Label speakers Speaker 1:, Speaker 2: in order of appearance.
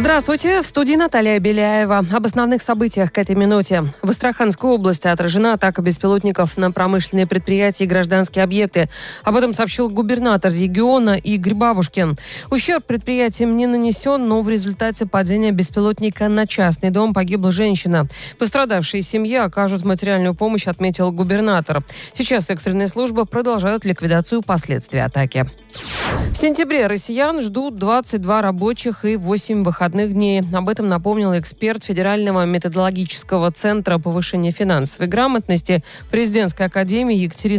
Speaker 1: Здравствуйте, в студии Наталья Беляева. Об основных событиях к этой минуте. В Астраханской области отражена атака беспилотников на промышленные предприятия и гражданские объекты. Об этом сообщил губернатор региона Игорь Бабушкин. Ущерб предприятиям не нанесен, но в результате падения беспилотника на частный дом погибла женщина. Пострадавшей семье окажут материальную помощь, отметил губернатор. Сейчас экстренные службы продолжают ликвидацию последствий атаки. В сентябре россиян ждут 22 рабочих и 8 выходных дней. Об этом напомнил эксперт Федерального методологического центра повышения финансовой грамотности президентской академии Екатерина